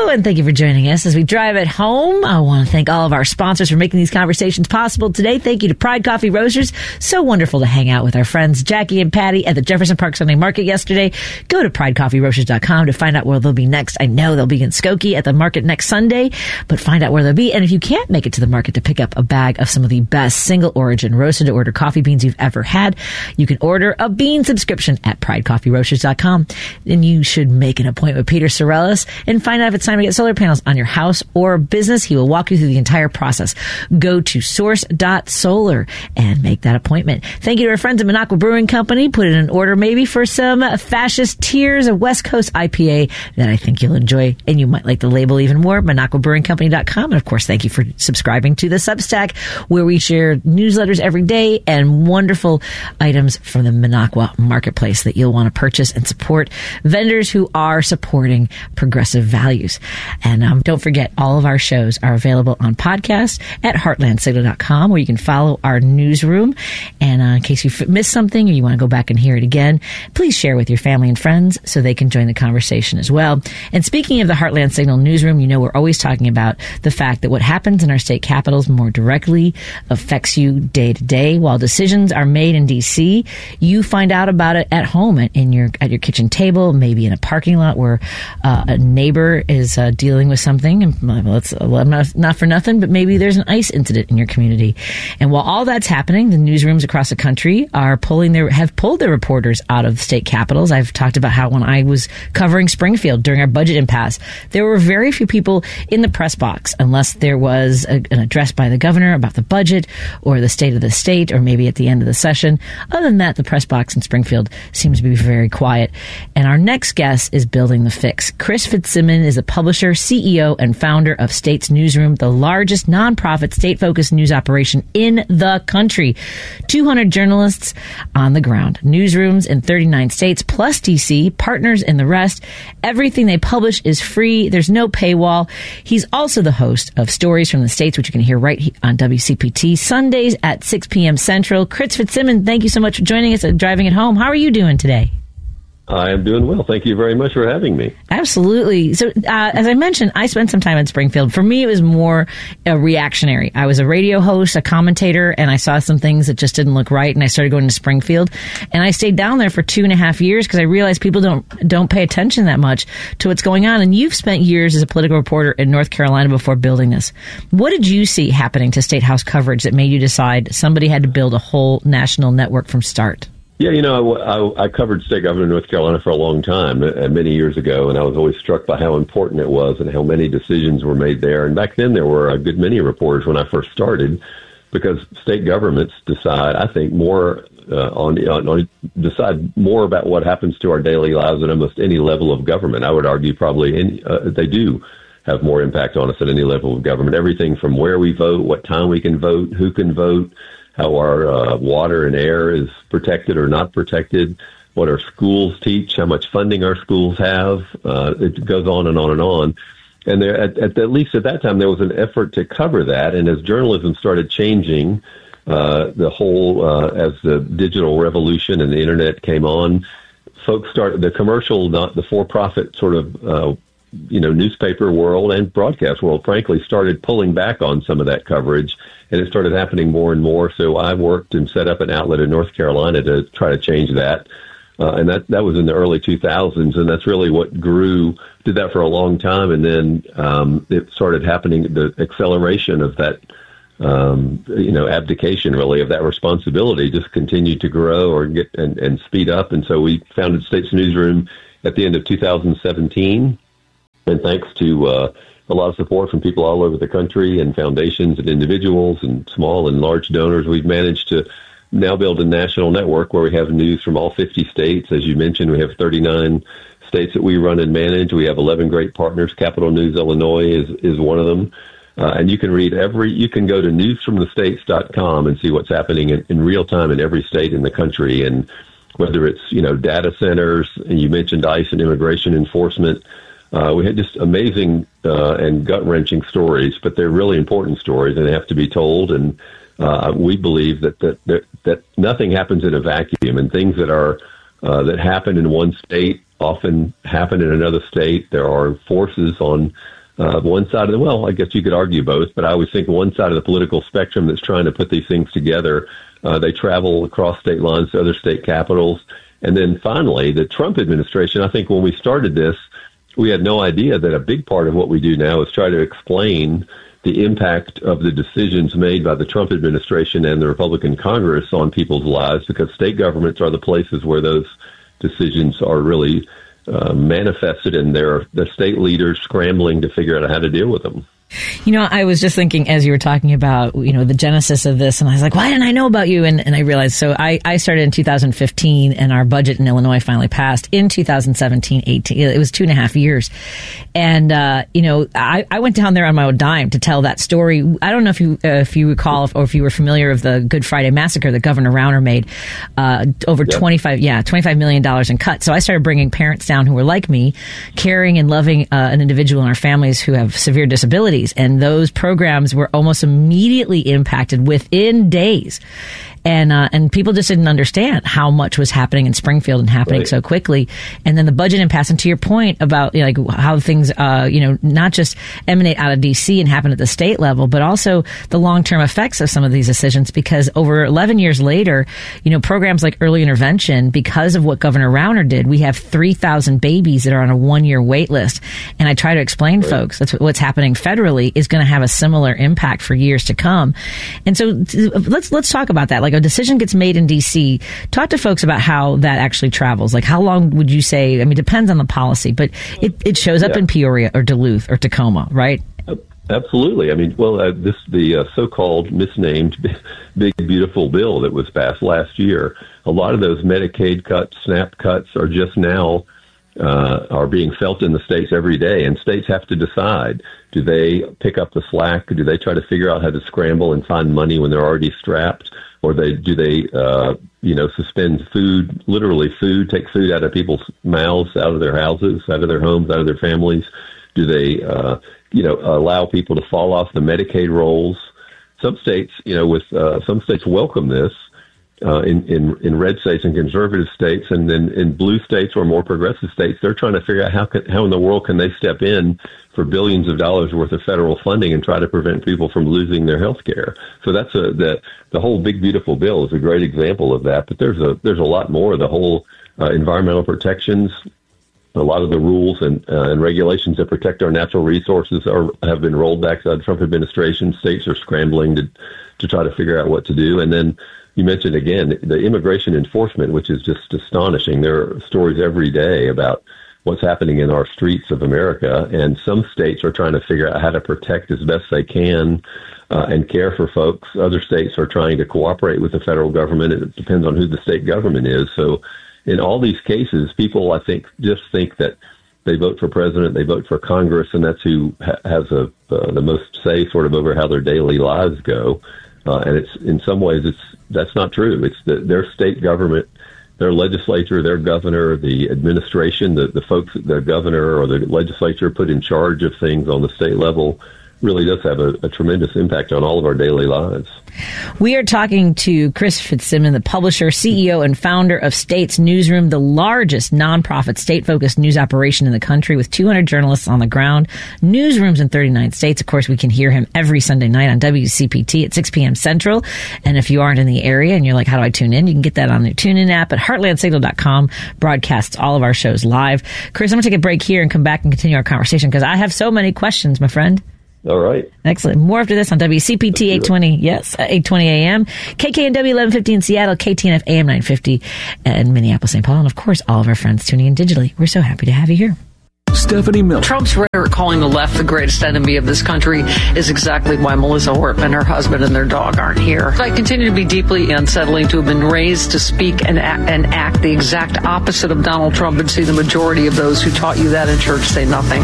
and thank you for joining us as we drive it home. I want to thank all of our sponsors for making these conversations possible today. Thank you to Pride Coffee Roasters. So wonderful to hang out with our friends Jackie and Patty at the Jefferson Park Sunday Market yesterday. Go to pridecoffeeroasters.com to find out where they'll be next. I know they'll be in Skokie at the market next Sunday, but find out where they'll be. And if you can't make it to the market to pick up a bag of some of the best single origin roasted to order coffee beans you've ever had, you can order a bean subscription at pridecoffeeroasters.com. And you should make an appointment with Peter Sorellis and find out if it's time to get solar panels on your house or business. He will walk you through the entire process. Go to source.solar and make that appointment. Thank you to our friends at Minocqua Brewing Company. Put in an order maybe for some Fascist Tears, a West Coast IPA that I think you'll enjoy and you might like the label even more. MinocquaBrewingCompany.com. And of course, thank you for subscribing to the Substack, where we share newsletters every day and wonderful items from the Minocqua marketplace that you'll want to purchase and support vendors who are supporting progressive values. And don't forget, all of our shows are available on podcast at heartlandsignal.com, where you can follow our newsroom. And in case you missed something or you want to go back and hear it again, please share with your family and friends so they can join the conversation as well. And speaking of the Heartland Signal newsroom, you know we're always talking about the fact that what happens in our state capitals more directly affects you day to day. While decisions are made in D.C., you find out about it at home, at your kitchen table, maybe in a parking lot where a neighbor is dealing with something. And not for nothing, but maybe there's an ICE incident in your community. And while all that's happening, the newsrooms across the country have pulled their reporters out of state capitals. I've talked about how when I was covering Springfield during our budget impasse, there were very few people in the press box unless there was an address by the governor about the budget or the state of the state, or maybe at the end of the session. Other than that, the press box in Springfield seems to be very quiet. And our next guest is building the fix. Chris Fitzsimmons is a publisher, CEO, and founder of States Newsroom, the largest nonprofit state-focused news operation in the country. 200 journalists on the ground, newsrooms in 39 states, plus DC, partners in the rest. Everything they publish is free. There's no paywall. He's also the host of Stories from the States, which you can hear right on WCPT, Sundays at 6 p.m. Central. Chris Fitzsimmons, thank you so much for joining us at Driving It Home. How are you doing today? I am doing well. Thank you very much for having me. Absolutely. So, as I mentioned, I spent some time in Springfield. For me, it was more reactionary. I was a radio host, a commentator, and I saw some things that just didn't look right, and I started going to Springfield. And I stayed down there for 2.5 years because I realized people don't pay attention that much to what's going on. And you've spent years as a political reporter in North Carolina before building this. What did you see happening to State House coverage that made you decide somebody had to build a whole national network from start? Yeah, I covered state government in North Carolina for a long time, many years ago, and I was always struck by how important it was and how many decisions were made there. And back then, there were a good many reporters when I first started, because state governments decide, I think, decide more about what happens to our daily lives than almost any level of government. I would argue probably they do have more impact on us at any level of government. Everything from where we vote, what time we can vote, who can vote, how our water and air is protected or not protected, what our schools teach, how much funding our schools have. It goes on and on and on. And there, at least at that time, there was an effort to cover that. And as journalism started changing, as the digital revolution and the internet came on, folks started, the commercial, not the for-profit sort of newspaper world and broadcast world, frankly, started pulling back on some of that coverage, and it started happening more and more. So I worked and set up an outlet in North Carolina to try to change that. And that was in the early 2000s, and that's really what grew. Did that for a long time, and then it started happening. The acceleration of that, abdication really of that responsibility just continued to grow or get and speed up. And so we founded States Newsroom at the end of 2017, and thanks to a lot of support from people all over the country and foundations and individuals and small and large donors, we've managed to now build a national network where we have news from all 50 states. As you mentioned, we have 39 states that we run and manage. We have 11 great partners. Capital News Illinois is one of them. And you can you can go to newsfromthestates.com and see what's happening in real time in every state in the country. And whether it's, data centers, and you mentioned ICE and immigration enforcement, we had just amazing and gut-wrenching stories, but they're really important stories and they have to be told. And we believe that nothing happens in a vacuum, and things that happen in one state often happen in another state. There are forces on one side of I guess you could argue both, but I always think one side of the political spectrum that's trying to put these things together, they travel across state lines to other state capitals. And then finally, the Trump administration, I think when we started this, we had no idea that a big part of what we do now is try to explain the impact of the decisions made by the Trump administration and the Republican Congress on people's lives, because state governments are the places where those decisions are really manifested, and they're the state leaders scrambling to figure out how to deal with them. You know, I was just thinking as you were talking about, the genesis of this, and I was like, why didn't I know about you? And I realized, so I started in 2015, and our budget in Illinois finally passed in 2017-18. It was 2.5 years. And, I went down there on my own dime to tell that story. I don't know if you recall or if you were familiar of the Good Friday massacre that Governor Rauner made, over $25 million in cuts. So I started bringing parents down who were like me, caring and loving an individual in our families who have severe disabilities. And those programs were almost immediately impacted within days. And people just didn't understand how much was happening in Springfield and happening so quickly. And then the budget impasse, and to your point about how things, not just emanate out of D.C. and happen at the state level, but also the long-term effects of some of these decisions. Because over 11 years later, programs like early intervention, because of what Governor Rauner did, we have 3,000 babies that are on a 1-year wait list. And I try to explain, folks, that's what's happening federally is going to have a similar impact for years to come. And so let's talk about that. Like, a decision gets made in D.C., talk to folks about how that actually travels. Like, how long would you say? I mean, it depends on the policy, but it shows up in Peoria or Duluth or Tacoma, right? Absolutely. I mean, the so-called misnamed Big Beautiful Bill that was passed last year, a lot of those Medicaid cuts, SNAP cuts are just now are being felt in the states every day, and states have to decide: do they pick up the slack? Do they try to figure out how to scramble and find money when they're already strapped? Or do they suspend food, literally food, take food out of people's mouths, out of their houses, out of their homes, out of their families? Do they, allow people to fall off the Medicaid rolls? Some states, some states welcome this in red states and conservative states, and then in blue states or more progressive states, they're trying to figure out how in the world can they step in for billions of dollars worth of federal funding and try to prevent people from losing their health care. So that's the whole Big Beautiful Bill is a great example of that. But there's a lot more. The whole environmental protections, a lot of the rules and regulations that protect our natural resources have been rolled back by the Trump administration. States are scrambling to try to figure out what to do. And then you mentioned again the immigration enforcement, which is just astonishing. There are stories every day about what's happening in our streets of America, and some states are trying to figure out how to protect as best they can and care for folks. Other states are trying to cooperate with the federal government. It depends on who the state government is. So in all these cases, people, I think, just think that they vote for president, they vote for Congress, and that's who has the most say sort of over how their daily lives go. And it's in some ways that's not true. It's their state government, their legislature, their governor, the administration, the folks, the governor or the legislature put in charge of things on the state level really does have a tremendous impact on all of our daily lives. We are talking to Chris Fitzsimmons, the publisher, CEO, and founder of States Newsroom, the largest nonprofit state-focused news operation in the country with 200 journalists on the ground, newsrooms in 39 states. Of course, we can hear him every Sunday night on WCPT at 6 p.m. Central. And if you aren't in the area and you're like, how do I tune in? You can get that on the TuneIn app at heartlandsignal.com. Broadcasts all of our shows live. Chris, I'm going to take a break here and come back and continue our conversation because I have so many questions, my friend. All right. Excellent. More after this on WCPT 820. Yes, 820 AM. KKNW 1150 in Seattle, KTNF AM 950 in Minneapolis, St. Paul. And, of course, all of our friends tuning in digitally. We're so happy to have you here. Stephanie Miller. Trump's rhetoric calling the left the greatest enemy of this country is exactly why Melissa Hortman, her husband, and their dog aren't here. I continue to be deeply unsettling to have been raised to speak and act the exact opposite of Donald Trump and see the majority of those who taught you that in church say nothing.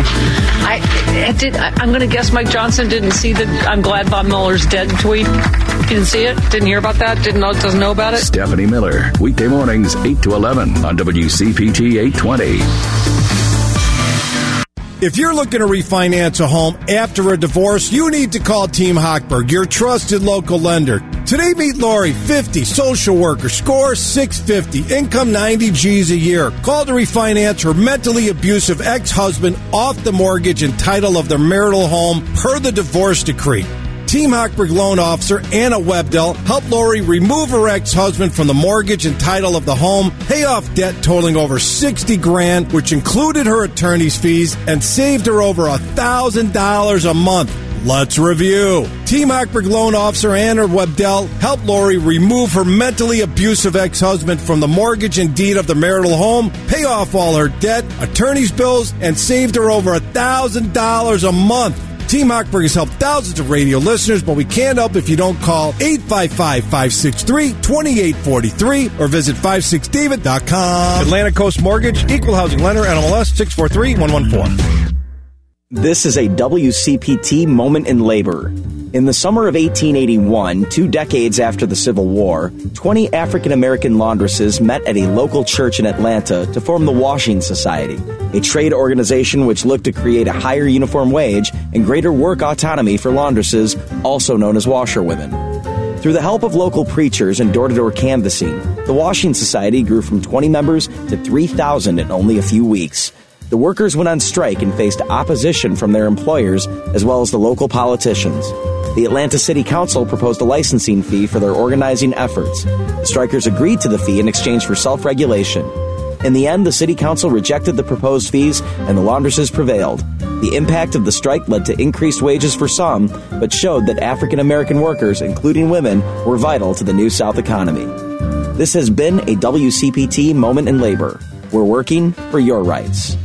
I'm going to guess Mike Johnson didn't see the I'm glad Bob Mueller's dead tweet. You didn't see it? Didn't hear about that? Doesn't know about it? Stephanie Miller, weekday mornings 8 to 11 on WCPT 820. If you're looking to refinance a home after a divorce, you need to call Team Hochberg, your trusted local lender. Today, meet Lori, 50, social worker, score 650, income 90 G's a year. Call to refinance her mentally abusive ex-husband off the mortgage and title of their marital home per the divorce decree. Team Hochberg loan officer Anna Webdell helped Lori remove her ex-husband from the mortgage and title of the home, pay off debt totaling over $60,000, which included her attorney's fees, and saved her over $1,000 a month. Let's review. Team Hochberg loan officer Anna Webdell helped Lori remove her mentally abusive ex-husband from the mortgage and deed of the marital home, pay off all her debt, attorney's bills, and saved her over $1,000 a month. Team Hochberg has helped thousands of radio listeners, but we can't help if you don't call 855-563-2843 or visit 56david.com. Atlantic Coast Mortgage, Equal Housing Lender, NMLS 643114. This is a WCPT moment in labor. In the summer of 1881, 2 decades after the Civil War, 20 African-American laundresses met at a local church in Atlanta to form the Washing Society, a trade organization which looked to create a higher uniform wage and greater work autonomy for laundresses, also known as washerwomen. Through the help of local preachers and door-to-door canvassing, the Washing Society grew from 20 members to 3,000 in only a few weeks. The workers went on strike and faced opposition from their employers as well as the local politicians. The Atlanta City Council proposed a licensing fee for their organizing efforts. The strikers agreed to the fee in exchange for self-regulation. In the end, the City Council rejected the proposed fees and the laundresses prevailed. The impact of the strike led to increased wages for some, but showed that African American workers, including women, were vital to the New South economy. This has been a WCPT Moment in Labor. We're working for your rights.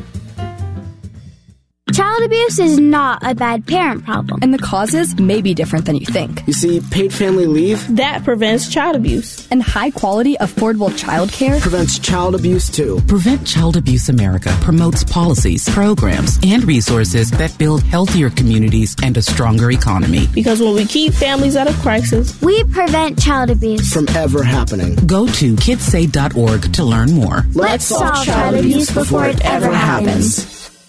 Child abuse is not a bad parent problem. And the causes may be different than you think. You see, paid family leave, that prevents child abuse. And high-quality, affordable childcare prevents child abuse, too. Prevent Child Abuse America promotes policies, programs, and resources that build healthier communities and a stronger economy. Because when we keep families out of crisis, we prevent child abuse from ever happening. Go to kidssay.org to learn more. Let's solve child abuse before it ever happens.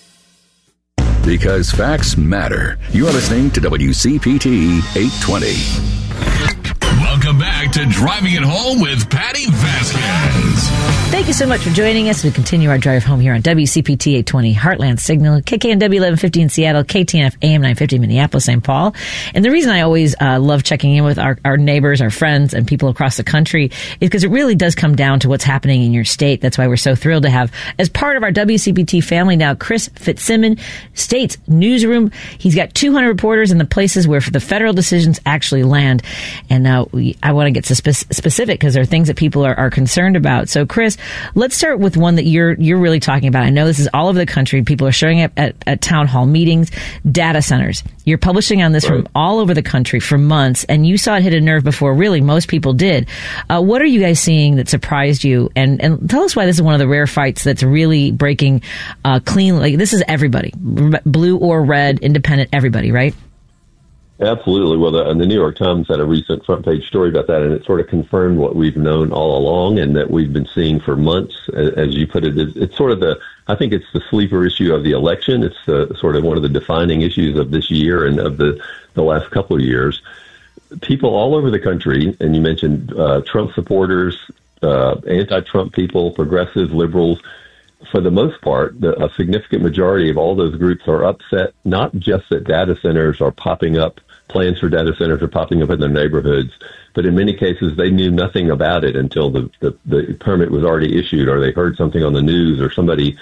Because facts matter. You are listening to WCPT 820. Welcome back to Driving It Home with Patty Vasquez. Thank you so much for joining us. We continue our drive home here on WCPT 820 Heartland Signal, KKNW 1150 in Seattle, KTNF AM 950 Minneapolis, St. Paul. And the reason I always love checking in with our neighbors, our friends, and people across the country is because it really does come down to what's happening in your state. That's why we're so thrilled to have, as part of our WCPT family now, Chris Fitzsimmons, State's Newsroom. He's got 200 reporters in the places where the federal decisions actually land. And I want to get specific because there are things that people are concerned about. So, Chris, let's start with one that you're really talking about. I know this is all over the country. People are showing up at town hall meetings, data centers. You're publishing on this from all over the country for months, and you saw it hit a nerve before really most people did. What are you guys seeing that surprised you? And tell us why this is one of the rare fights that's really breaking clean. Like, this is everybody, blue or red, independent, everybody, right? Absolutely. Well, the New York Times had a recent front page story about that, and it sort of confirmed what we've known all along and that we've been seeing for months. As you put it, it's sort of I think it's the sleeper issue of the election. It's sort of one of the defining issues of this year and of the last couple of years. People all over the country, and you mentioned Trump supporters, anti-Trump people, progressive liberals, for the most part, a significant majority of all those groups are upset, not just that data centers are popping up, plans for data centers are popping up in their neighborhoods, but in many cases they knew nothing about it until the permit was already issued, or they heard something on the news, or somebody,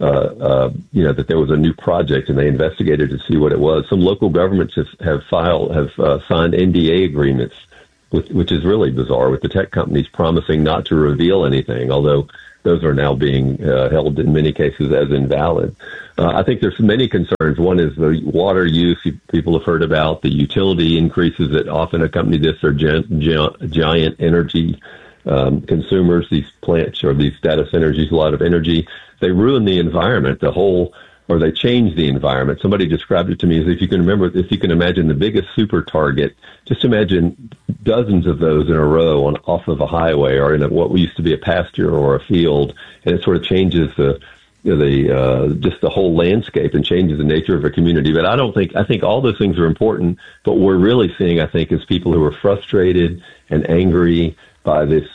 that there was a new project and they investigated to see what it was. Some local governments have signed NDA agreements, which is really bizarre, with the tech companies promising not to reveal anything, although those are now being held in many cases as invalid. I think there's many concerns. One is the water use people have heard about, the utility increases that often accompany this are giant energy consumers. These plants or these data centers use a lot of energy. They ruin the environment, or they change the environment. Somebody described it to me as if you can imagine the biggest super target, just imagine dozens of those in a row off of a highway or in what used to be a pasture or a field, and it sort of changes the just the whole landscape and changes the nature of a community. But I think all those things are important. But what we're really seeing, I think, is people who are frustrated and angry by this,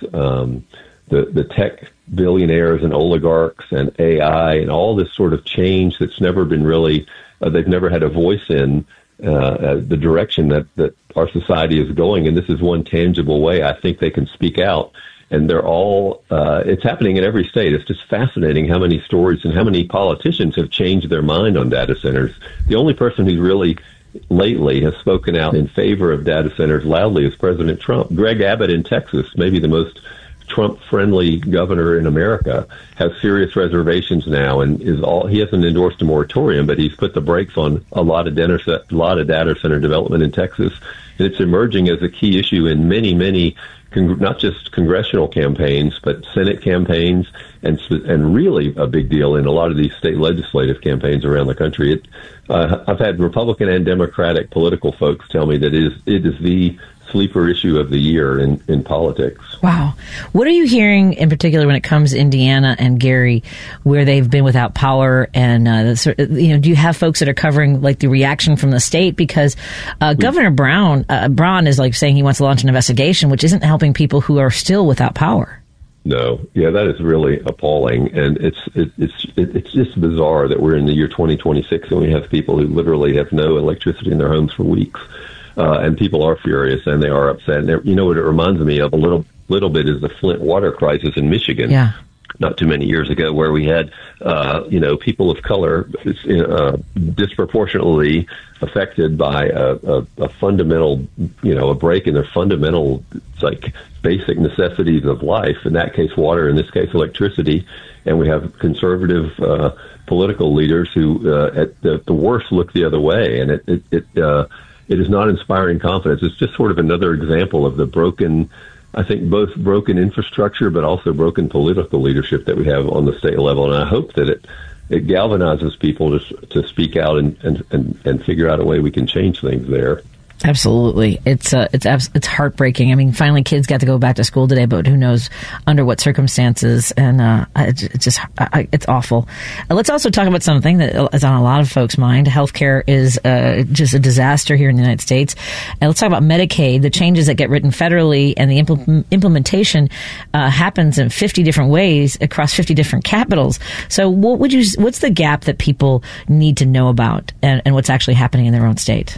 the tech billionaires and oligarchs and AI and all this sort of change that's never been really, they've never had a voice in the direction that our society is going. And this is one tangible way I think they can speak out. And they're all, it's happening in every state. It's just fascinating how many stories and how many politicians have changed their mind on data centers. The only person who's really lately has spoken out in favor of data centers loudly is President Trump. Greg Abbott in Texas, maybe the most Trump-friendly governor in America, has serious reservations now, and he hasn't endorsed a moratorium, but he's put the brakes on a lot of data center development in Texas. And it's emerging as a key issue in many not just congressional campaigns, but Senate campaigns, and really a big deal in a lot of these state legislative campaigns around the country. I've had Republican and Democratic political folks tell me that it is the sleeper issue of the year in politics. Wow. What are you hearing in particular when it comes to Indiana and Gary, where they've been without power? And, do you have folks that are covering like the reaction from the state? Because Governor Braun is like saying he wants to launch an investigation, which isn't helping people who are still without power. No. Yeah, that is really appalling. And it's just bizarre that we're in the year 2026 and we have people who literally have no electricity in their homes for weeks. And people are furious and they are upset. And you know what it reminds me of a little bit is the Flint water crisis in Michigan. Yeah. Not too many years ago, where we had, people of color disproportionately affected by a fundamental, a break in their fundamental, like basic necessities of life. In that case, water. In this case, electricity. And we have conservative political leaders who, at the worst, look the other way. And it is not inspiring confidence. It's just sort of another example of the broken, I think, both broken infrastructure, but also broken political leadership that we have on the state level. And I hope that it galvanizes people to speak out and figure out a way we can change things there. Absolutely. It's heartbreaking. I mean, finally kids got to go back to school today, but who knows under what circumstances. And it's awful. Let's also talk about something that is on a lot of folks' mind. Healthcare is just a disaster here in the United States. And let's talk about Medicaid, the changes that get written federally, and the implementation happens in 50 different ways across 50 different capitals. So what's the gap that people need to know about and what's actually happening in their own state?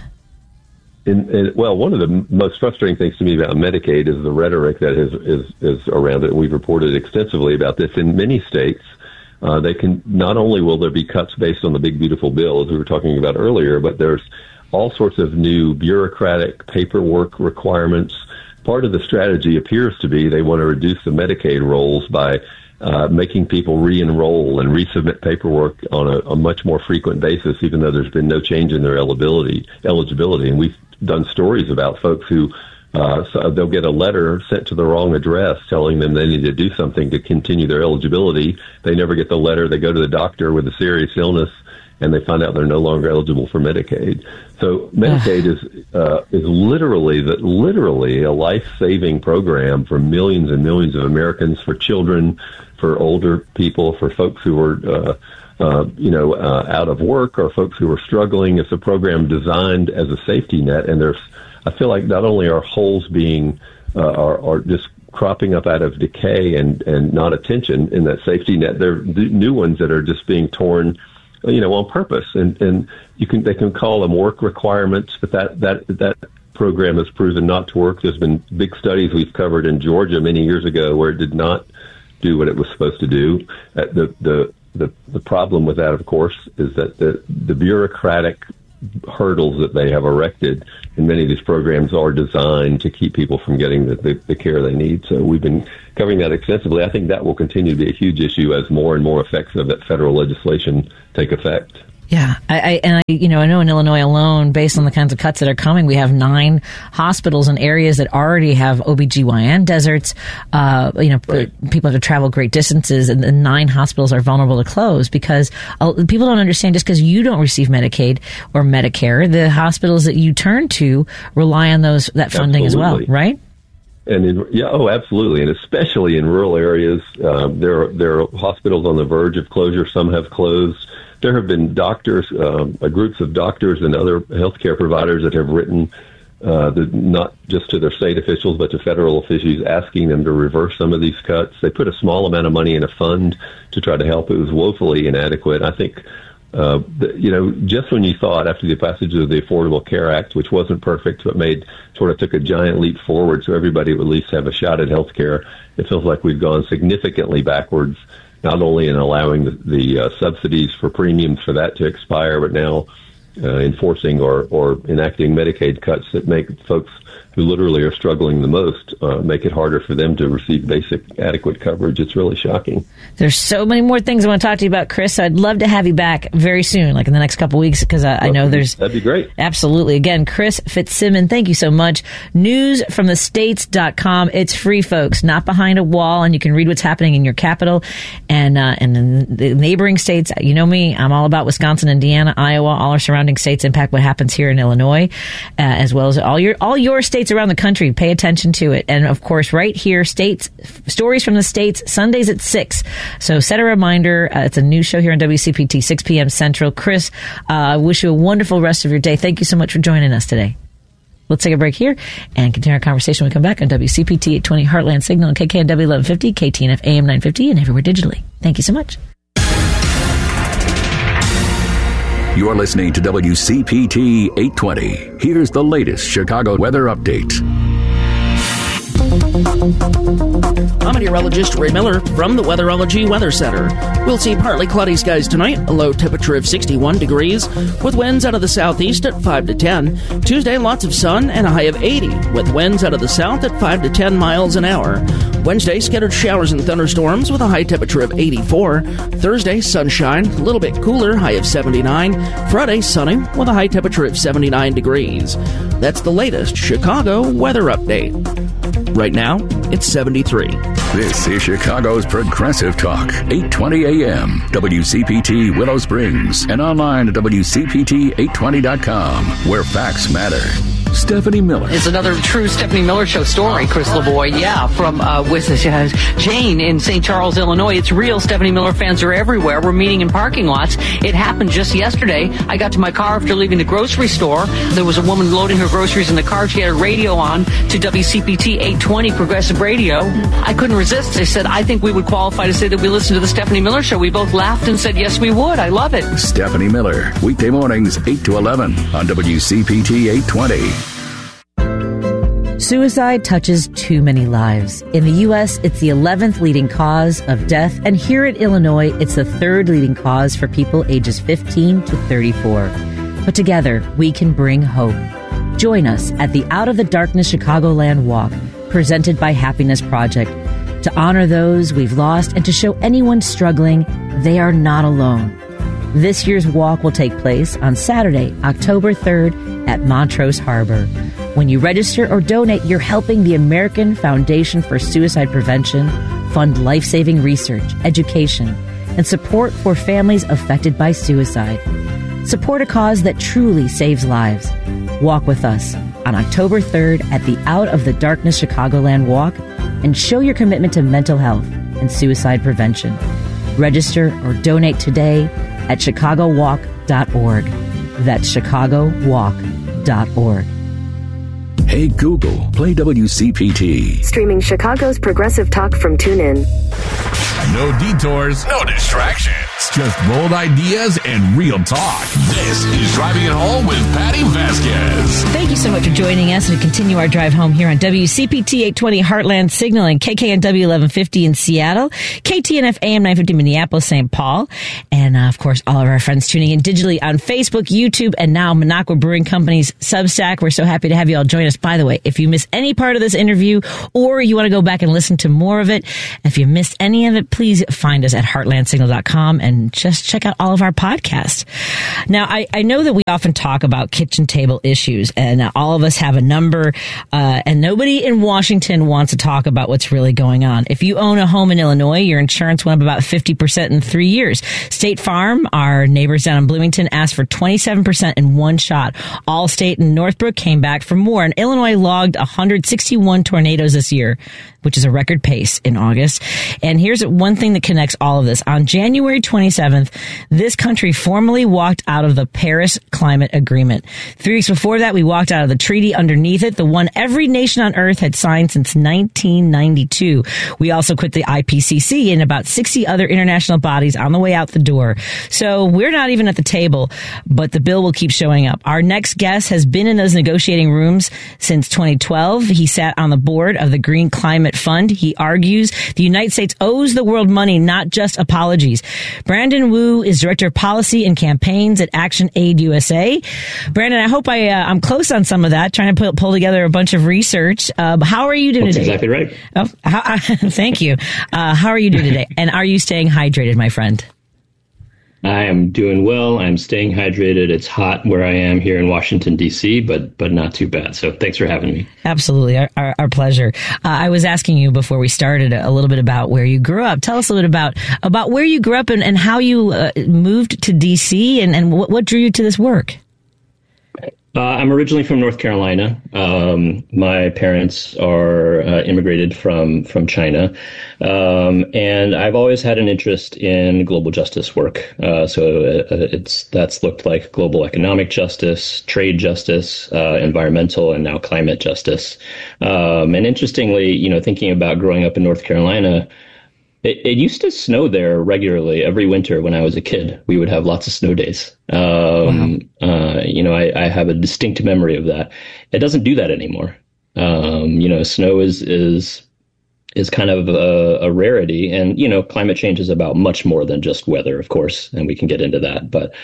One of the most frustrating things to me about Medicaid is the rhetoric that is around it. We've reported extensively about this in many states. They can not only will there be cuts based on the big beautiful bill as we were talking about earlier, but there's all sorts of new bureaucratic paperwork requirements. Part of the strategy appears to be they want to reduce the Medicaid rolls by making people re-enroll and resubmit paperwork on a much more frequent basis, even though there's been no change in their eligibility. And we've done stories about folks who so they'll get a letter sent to the wrong address telling them they need to do something to continue their eligibility. They never get the letter. They go to the doctor with a serious illness, and they find out they're no longer eligible for Medicaid. So Medicaid is literally a life-saving program for millions and millions of Americans, for children, for older people, for folks who are out of work or folks who are struggling. It's a program designed as a safety net, and I feel like not only are holes being are just cropping up out of decay and not attention in that safety net, there are new ones that are just being torn, on purpose. And they can call them work requirements, but that program has proven not to work. There's been big studies we've covered in Georgia many years ago where it did not do what it was supposed to do. The problem with that, of course, is that the bureaucratic hurdles that they have erected in many of these programs are designed to keep people from getting the care they need. So we've been covering that extensively. I think that will continue to be a huge issue as more and more effects of that federal legislation take effect. Yeah, I know in Illinois alone, based on the kinds of cuts that are coming, we have 9 hospitals in areas that already have OBGYN deserts. Right. People have to travel great distances, and the 9 hospitals are vulnerable to close because people don't understand just because you don't receive Medicaid or Medicare, the hospitals that you turn to rely on that funding as well, right? Absolutely, and especially in rural areas, there are hospitals on the verge of closure. Some have closed. There have been doctors, groups of doctors and other healthcare providers that have written, not just to their state officials, but to federal officials, asking them to reverse some of these cuts. They put a small amount of money in a fund to try to help. It was woefully inadequate. I think, just when you thought after the passage of the Affordable Care Act, which wasn't perfect, but took a giant leap forward so everybody would at least have a shot at health care, it feels like we've gone significantly backwards, not only in allowing the subsidies for premiums for that to expire, but now enforcing or enacting Medicaid cuts that make folks who literally are struggling the most, make it harder for them to receive basic adequate coverage. It's really shocking. There's so many more things I want to talk to you about, Chris. I'd love to have you back very soon, like in the next couple of weeks, because I know there's... That'd be great. Absolutely. Again, Chris Fitzsimmons, thank you so much. Newsfromthestates.com. It's free, folks, not behind a wall, and you can read what's happening in your capital and in the neighboring states. You know me, I'm all about Wisconsin, Indiana, Iowa, all our surrounding states impact what happens here in Illinois, as well as all your states around the country. Pay attention to it. And of course, right here, Stories from the States, Sundays at 6. So set a reminder. It's a new show here on WCPT, 6 p.m. Central. Chris, I wish you a wonderful rest of your day. Thank you so much for joining us today. Let's take a break here and continue our conversation when we come back on WCPT 820 Heartland Signal and KKNW 1150, KTNF AM 950, and everywhere digitally. Thank you so much. You're listening to WCPT 820. Here's the latest Chicago weather update. I'm meteorologist Ray Miller from the Weatherology Weather Center. We'll see partly cloudy skies tonight, a low temperature of 61 degrees, with winds out of the southeast at 5 to 10. Tuesday, lots of sun and a high of 80, with winds out of the south at 5 to 10 miles an hour. Wednesday, scattered showers and thunderstorms with a high temperature of 84. Thursday, sunshine, a little bit cooler, high of 79. Friday, sunny with a high temperature of 79 degrees. That's the latest Chicago weather update. Right now, it's 73. This is Chicago's Progressive Talk, 820 AM, WCPT Willow Springs, and online at WCPT820.com, where facts matter. Stephanie Miller. It's another true Stephanie Miller Show story, Chris Lavoie. Yeah, from with Jane in St. Charles, Illinois. It's real. Stephanie Miller fans are everywhere. We're meeting in parking lots. It happened just yesterday. I got to my car after leaving the grocery store. There was a woman loading her groceries in the car. She had a radio on to WCPT 820 Progressive Radio. I couldn't resist. I said, I think we would qualify to say that we listen to the Stephanie Miller Show. We both laughed and said, yes, we would. I love it. Stephanie Miller, weekday mornings, 8 to 11 on WCPT 820. Suicide touches too many lives. In the U.S., it's the 11th leading cause of death, and here in Illinois, it's the 3rd leading cause for people ages 15 to 34. But together, we can bring hope. Join us at the Out of the Darkness Chicagoland Walk, presented by Happiness Project, to honor those we've lost and to show anyone struggling they are not alone. This year's walk will take place on Saturday, October 3rd at Montrose Harbor. When you register or donate, you're helping the American Foundation for Suicide Prevention fund life-saving research, education, and support for families affected by suicide. Support a cause that truly saves lives. Walk with us on October 3rd at the Out of the Darkness Chicagoland Walk and show your commitment to mental health and suicide prevention. Register or donate today at chicagowalk.org. That's chicagowalk.org. Hey Google, play WCPT. Streaming Chicago's Progressive Talk from TuneIn. No detours, no distractions. Just bold ideas and real talk. This is Driving It Home with Patty Vasquez. Thank you so much for joining us and continue our drive home here on WCPT 820 Heartland Signal and KKNW 1150 in Seattle, KTNF AM 950 Minneapolis, St. Paul, and of course all of our friends tuning in digitally on Facebook, YouTube, and now Minocqua Brewing Company's Substack. We're so happy to have you all join us. By the way, if you miss any part of this interview or you want to go back and listen to more of it, if you missed any of it, please find us at heartlandsignal.com and and just check out all of our podcasts. Now, I know that we often talk about kitchen table issues, and all of us have a number, and nobody in Washington wants to talk about what's really going on. If you own a home in Illinois, your insurance went up about 50% in 3 years. State Farm, our neighbors down in Bloomington, asked for 27% in one shot. Allstate and Northbrook came back for more, and Illinois logged 161 tornadoes this year, which is a record pace in August. And here's one thing that connects all of this. On January 27th, this country formally walked out of the Paris Climate Agreement. 3 weeks before that, we walked out of the treaty underneath it, the one every nation on earth had signed since 1992. We also quit the IPCC and about 60 other international bodies on the way out the door. So we're not even at the table, but the bill will keep showing up. Our next guest has been in those negotiating rooms since 2012. He sat on the board of the Green Climate Fund. He argues the United States owes the world money, not just apologies. Brandon Wu is Director of Policy and Campaigns at Action Aid USA. Brandon, I hope I'm close on some of that, trying to pull together a bunch of research. How are you doing today? That's exactly right. Oh, thank you. How are you doing today? And are you staying hydrated, my friend? I am doing well. I'm staying hydrated. It's hot where I am here in Washington, D.C., but not too bad. So thanks for having me. Absolutely. Our pleasure. I was asking you before we started a little bit about where you grew up. Tell us a little bit about where you grew up and how you moved to D.C. and what drew you to this work. I'm originally from North Carolina. My parents are immigrated from China, and I've always had an interest in global justice work. That's looked like global economic justice, trade justice, environmental, and now climate justice. And interestingly, thinking about growing up in North Carolina, it used to snow there regularly every winter when I was a kid. We would have lots of snow days. Wow. I have a distinct memory of that. It doesn't do that anymore. Snow is kind of a rarity, and climate change is about much more than just weather, of course, and we can get into that. But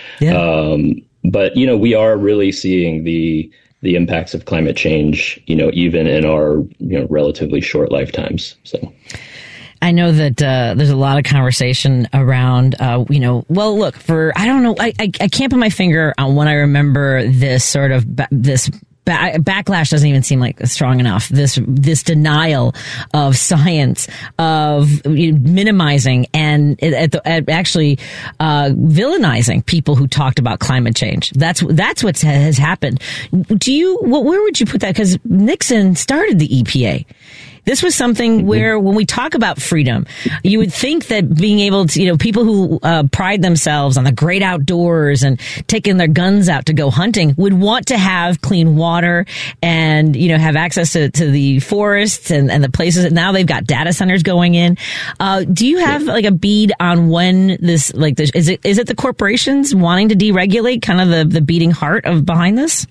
we are really seeing the impacts of climate change, even in our relatively short lifetimes. So. I know that there's a lot of conversation around, I can't put my finger on when I remember this sort of, backlash doesn't even seem like strong enough. This denial of science, of minimizing and actually villainizing people who talked about climate change. That's what has happened. Where would you put that? Because Nixon started the EPA. This was something where when we talk about freedom, you would think that being able to, people who pride themselves on the great outdoors and taking their guns out to go hunting would want to have clean water and, have access to the forests and the places. Now they've got data centers going in. Do you have like a bead on when is it the corporations wanting to deregulate, kind of the beating heart behind this?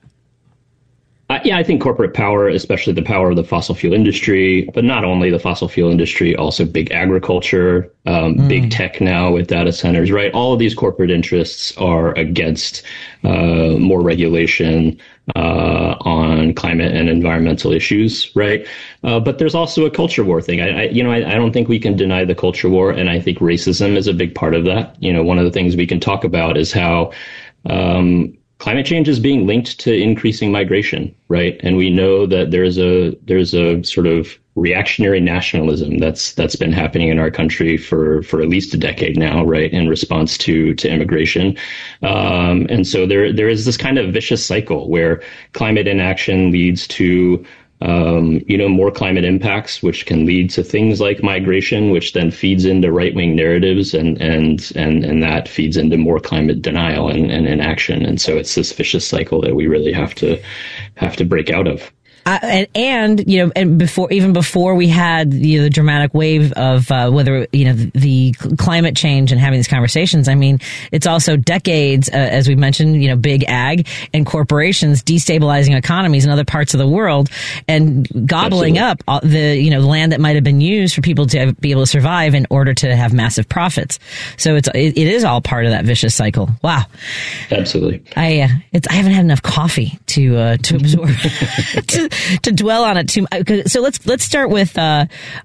I think corporate power, especially the power of the fossil fuel industry, but not only the fossil fuel industry, also big agriculture, big tech now with data centers, right? All of these corporate interests are against more regulation on climate and environmental issues, right? But there's also a culture war thing. I don't think we can deny the culture war, and I think racism is a big part of that. One of the things we can talk about is how climate change is being linked to increasing migration, right? And we know that there's a sort of reactionary nationalism that's been happening in our country for at least a decade now, right? In response to immigration. And so there is this kind of vicious cycle where climate inaction leads to more climate impacts, which can lead to things like migration, which then feeds into right-wing narratives and that feeds into more climate denial and inaction. And so it's this vicious cycle that we really have to break out of. And before we had the dramatic wave of whether the climate change and having these conversations, I mean, it's also decades, as we mentioned, big ag and corporations destabilizing economies in other parts of the world and gobbling up the land that might have been used for people to be able to survive in order to have massive profits. So it is all part of that vicious cycle. Wow, absolutely. I haven't had enough coffee to absorb to dwell on it too. So let's start with the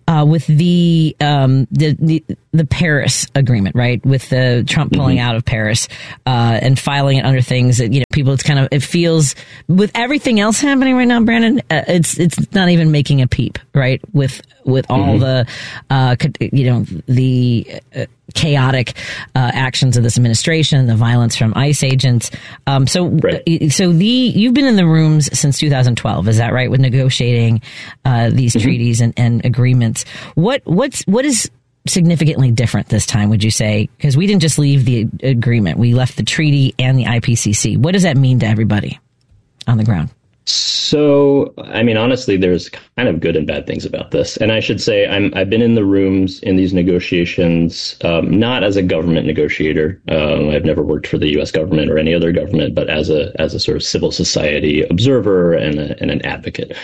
Paris Agreement, right? With the Trump pulling out of Paris and filing it under things that, people, it feels with everything else happening right now, Brandon, it's not even making a peep, right? With all the chaotic actions of this administration, the violence from ICE agents. You've been in the rooms since 2012, is that right? With negotiating these treaties and agreements. What is significantly different this time, would you say? Because we didn't just leave the agreement, we left the treaty and the IPCC. What does that mean to everybody on the ground? So, honestly, there's kind of good and bad things about this. And I should say I've been in the rooms in these negotiations, not as a government negotiator. I've never worked for the U.S. government or any other government, but as a sort of civil society observer and an advocate.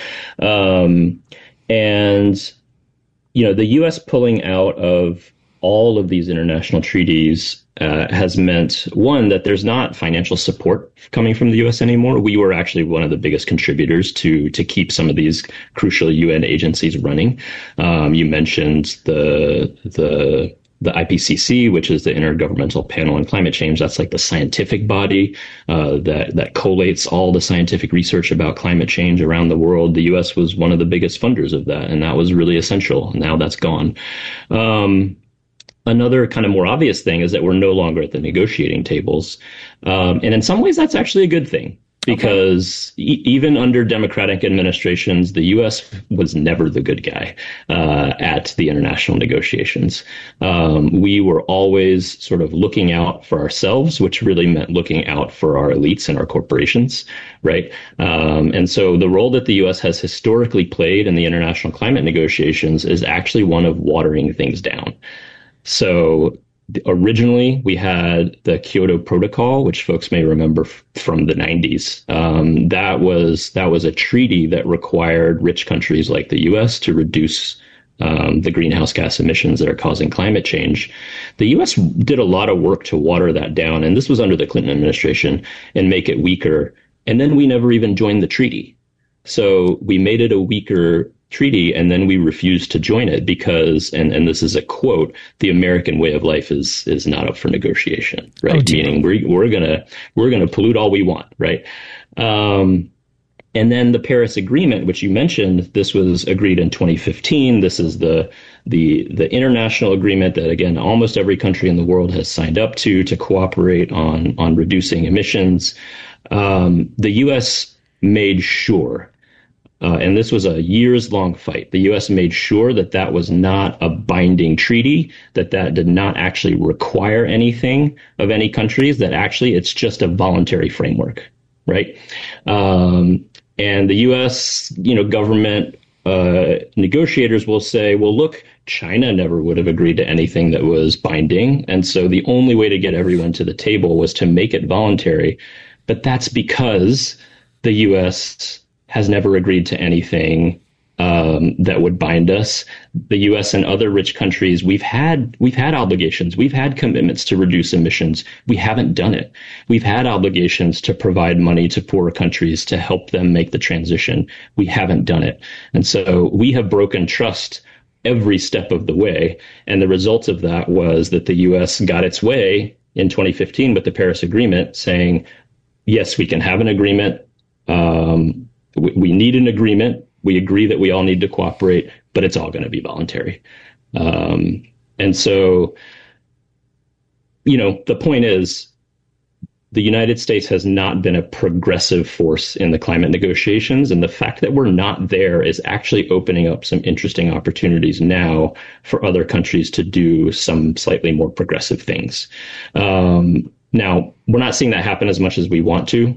The U.S. pulling out of all of these international treaties has meant, one, that there's not financial support coming from the U.S. anymore. We were actually one of the biggest contributors to keep some of these crucial UN agencies running. You mentioned the IPCC, which is the Intergovernmental Panel on Climate Change. That's like the scientific body that collates all the scientific research about climate change around the world. The U.S. was one of the biggest funders of that, and that was really essential. Now that's gone. Another kind of more obvious thing is that we're no longer at the negotiating tables. And in some ways, that's actually a good thing. Because even under Democratic administrations, the U.S. was never the good guy at the international negotiations. We were always sort of looking out for ourselves, which really meant looking out for our elites and our corporations, right? And so the role that the U.S. has historically played in the international climate negotiations is actually one of watering things down. So originally, we had the Kyoto Protocol, which folks may remember from the 90s. That was a treaty that required rich countries like the U.S. to reduce the greenhouse gas emissions that are causing climate change. The U.S. did a lot of work to water that down, and this was under the Clinton administration, and make it weaker. And then we never even joined the treaty. So we made it a weaker treaty, and then we refused to join it because, and this is a quote, the American way of life is not up for negotiation, right? Meaning we're gonna pollute all we want, right? And then the Paris Agreement, which you mentioned, this was agreed in 2015. This is the international agreement that, again, almost every country in the world has signed up to cooperate on reducing emissions. The U.S. made sure, and this was a years-long fight. The U.S. made sure that was not a binding treaty, that did not actually require anything of any countries, that actually it's just a voluntary framework, right? And the U.S. government negotiators will say, well, look, China never would have agreed to anything that was binding, and so the only way to get everyone to the table was to make it voluntary. But that's because the U.S. has never agreed to anything that would bind us. The U.S. and other rich countries, we've had obligations. We've had commitments to reduce emissions. We haven't done it. We've had obligations to provide money to poorer countries to help them make the transition. We haven't done it. And so we have broken trust every step of the way. And the result of that was that the U.S. got its way in 2015 with the Paris Agreement, saying, yes, we can have an agreement. We need an agreement. We agree that we all need to cooperate, but it's all going to be voluntary. And so, the point is, the United States has not been a progressive force in the climate negotiations. And the fact that we're not there is actually opening up some interesting opportunities now for other countries to do some slightly more progressive things. Now, we're not seeing that happen as much as we want to.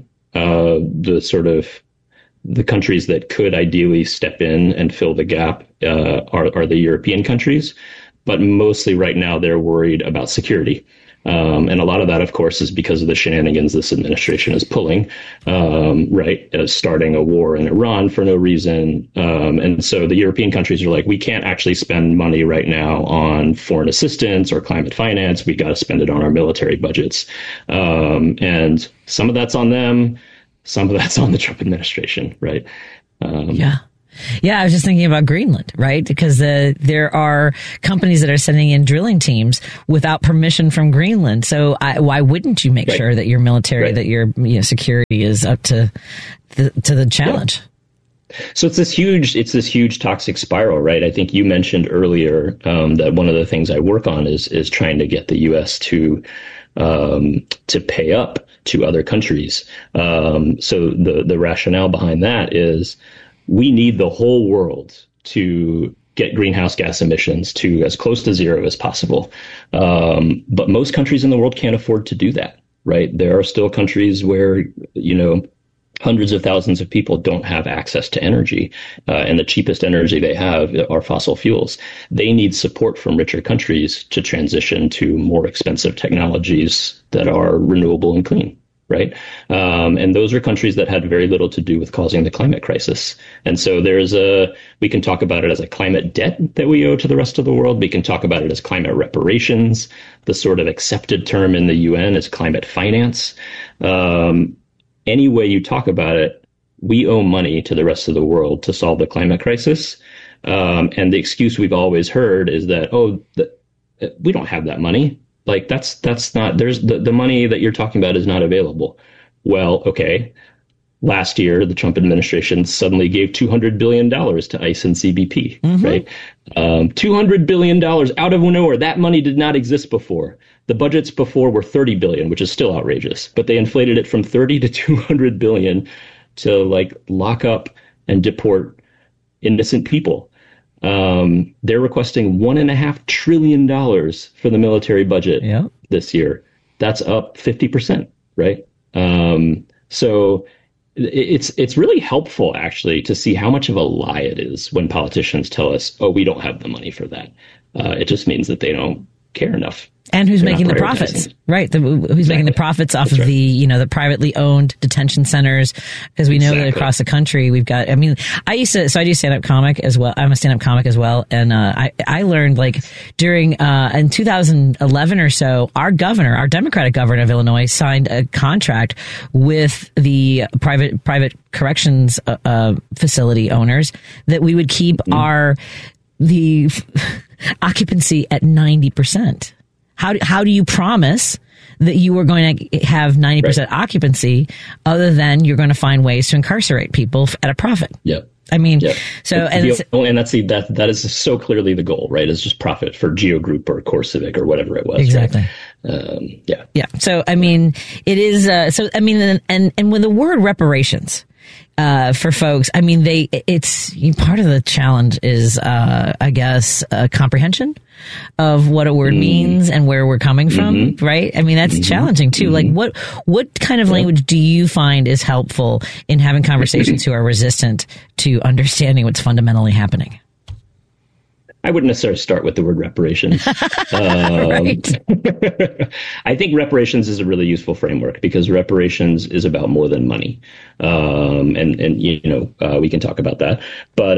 The countries that could ideally step in and fill the gap are the European countries. But mostly right now, they're worried about security. And a lot of that, of course, is because of the shenanigans this administration is pulling, starting a war in Iran for no reason. And so the European countries are like, we can't actually spend money right now on foreign assistance or climate finance. We got to spend it on our military budgets. And some of that's on them. Some of that's on the Trump administration, right? Yeah, I was just thinking about Greenland, right? Because there are companies that are sending in drilling teams without permission from Greenland. So why wouldn't you make sure that your military, that your security is up to the challenge? Yeah. So it's this huge toxic spiral, right? I think you mentioned earlier that one of the things I work on is trying to get the U.S. to pay up to other countries. So the rationale behind that is, we need the whole world to get greenhouse gas emissions to as close to zero as possible. But most countries in the world can't afford to do that, right? There are still countries where, hundreds of thousands of people don't have access to energy, and the cheapest energy they have are fossil fuels. They need support from richer countries to transition to more expensive technologies that are renewable and clean. Right. And those are countries that had very little to do with causing the climate crisis. And so we can talk about it as a climate debt that we owe to the rest of the world. We can talk about it as climate reparations. The sort of accepted term in the UN is climate finance. Any way you talk about it, we owe money to the rest of the world to solve the climate crisis. And the excuse we've always heard is that, we don't have that money. Like that's not, there's the money that you're talking about is not available. Well, okay. Last year, the Trump administration suddenly gave $200 billion to ICE and CBP, right? $200 billion out of nowhere. That money did not exist before. The budgets before were $30 billion, which is still outrageous, but they inflated it from 30 to 200 billion to lock up and deport innocent people. They're requesting $1.5 trillion for the military budget this year. That's up 50%, right? So it's really helpful, actually, to see how much of a lie it is when politicians tell us, we don't have the money for that. It just means that they don't care enough. And who's making the profits, right? Who's making the profits off of the privately owned detention centers? Because we know that across the country, we've got, I do stand-up comic as well. I'm a stand-up comic as well. And, I learned during, in 2011 or so, our Democratic governor of Illinois signed a contract with the private corrections, facility owners that we would keep the occupancy at 90%. How do you promise that you are going to have 90% occupancy other than you're going to find ways to incarcerate people at a profit? Yep. So that is so clearly the goal, right? Is just profit for Geo Group or CoreCivic or whatever it was. Exactly. Right? Yeah. So it is. And when the word reparations. For folks, it's part of the challenge is, I guess, comprehension of what a word means and where we're coming from, right? That's challenging too. What kind of language do you find is helpful in having conversations who are resistant to understanding what's fundamentally happening? I wouldn't necessarily start with the word reparations. Right. I think reparations is a really useful framework because reparations is about more than money. We can talk about that.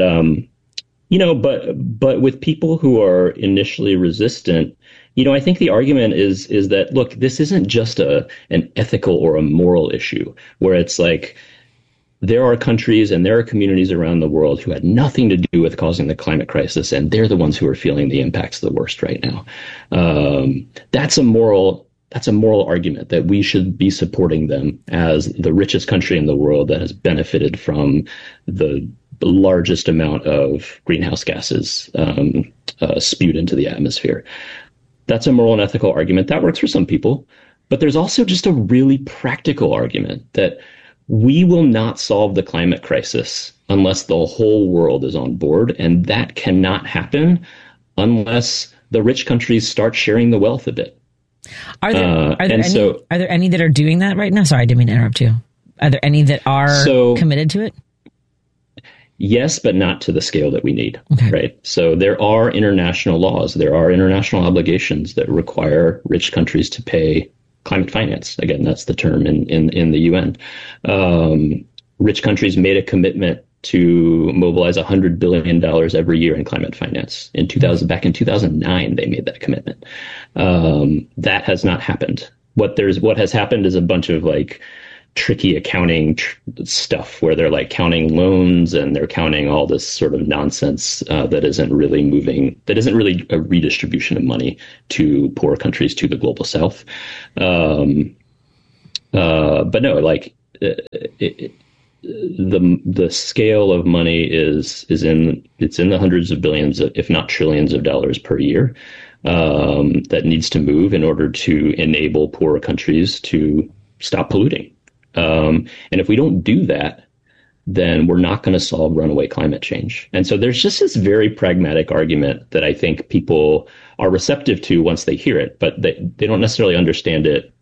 But with people who are initially resistant, I think the argument is that, look, this isn't just an ethical or a moral issue where it's there are countries and there are communities around the world who had nothing to do with causing the climate crisis, and they're the ones who are feeling the impacts the worst right now. That's a moral argument that we should be supporting them as the richest country in the world that has benefited from the largest amount of greenhouse gases spewed into the atmosphere. That's a moral and ethical argument that works for some people, but there's also just a really practical argument that we will not solve the climate crisis unless the whole world is on board, and that cannot happen unless the rich countries start sharing the wealth a bit. Are there any that are doing that right now? Sorry, I didn't mean to interrupt you. Are there any that are committed to it? Yes, but not to the scale that we need, okay. Right? So there are international laws, there are international obligations that require rich countries to pay climate finance. Again, that's the term in the UN. Rich countries made a commitment to mobilize $100 billion every year in climate finance. Back in 2009, they made that commitment. That has not happened. What has happened is a bunch of tricky accounting stuff where they're like counting loans and they're counting all this sort of nonsense that isn't really a redistribution of money to poor countries, to the global south. But no, like the scale of money is in the hundreds of billions, if not trillions of dollars per year, that needs to move in order to enable poorer countries to stop polluting. And if we don't do that, then we're not going to solve runaway climate change. And so there's just this very pragmatic argument that I think people are receptive to once they hear it, but they don't necessarily understand it